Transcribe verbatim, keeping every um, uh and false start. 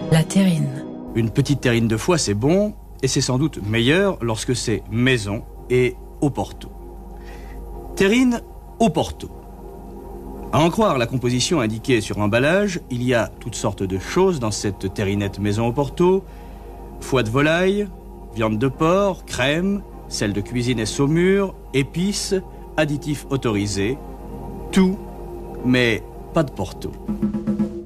La terrine. Une petite terrine de foie, c'est bon, et c'est sans doute meilleur lorsque c'est maison et au Porto. Terrine au Porto. À en croire la composition indiquée sur l'emballage, il y a toutes sortes de choses dans cette terrinette maison au Porto. Foie de volaille, viande de porc, crème, sel de cuisine et saumure, épices, additifs autorisés. Tout, mais pas de Porto.